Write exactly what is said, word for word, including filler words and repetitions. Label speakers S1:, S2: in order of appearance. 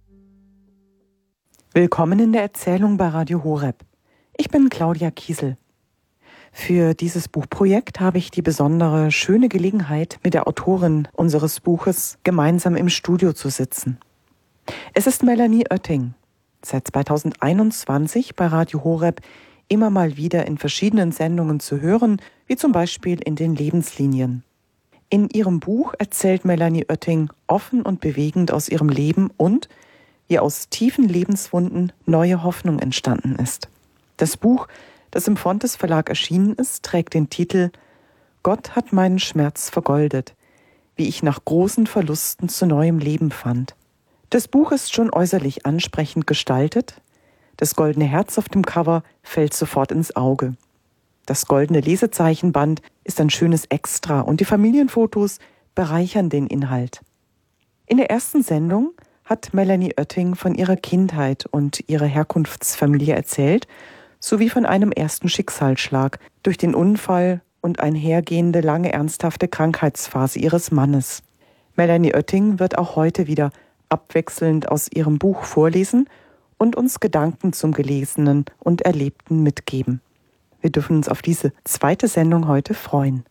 S1: Willkommen in der Erzählung bei Radio Horeb. Ich bin Claudia Kiesel. Für dieses Buchprojekt habe ich die besondere, schöne Gelegenheit, mit der Autorin unseres Buches gemeinsam im Studio zu sitzen. Es ist Melanie Oetting, seit zweitausendeinundzwanzig bei Radio Horeb immer mal wieder in verschiedenen Sendungen zu hören, wie zum Beispiel in den Lebenslinien. In ihrem Buch erzählt Melanie Oetting offen und bewegend aus ihrem Leben und wie aus tiefen Lebenswunden neue Hoffnung entstanden ist. Das Buch, das im Fontes Verlag erschienen ist, trägt den Titel »Gott hat meinen Schmerz vergoldet, wie ich nach großen Verlusten zu neuem Leben fand«. Das Buch ist schon äußerlich ansprechend gestaltet. Das goldene Herz auf dem Cover fällt sofort ins Auge. Das goldene Lesezeichenband ist ein schönes Extra und die Familienfotos bereichern den Inhalt. In der ersten Sendung hat Melanie Oetting von ihrer Kindheit und ihrer Herkunftsfamilie erzählt, sowie von einem ersten Schicksalsschlag durch den Unfall und einhergehende lange ernsthafte Krankheitsphase ihres Mannes. Melanie Oetting wird auch heute wieder abwechselnd aus ihrem Buch vorlesen und uns Gedanken zum Gelesenen und Erlebten mitgeben. Wir dürfen uns auf diese zweite Sendung heute freuen.